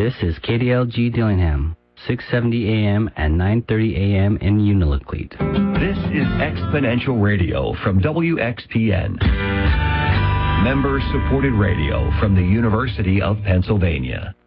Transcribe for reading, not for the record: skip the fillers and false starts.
This is KDLG Dillingham, 670 AM and 9:30 AM in Unalakleet. This is Exponential Radio from WXPN. Member-supported radio from the University of Pennsylvania.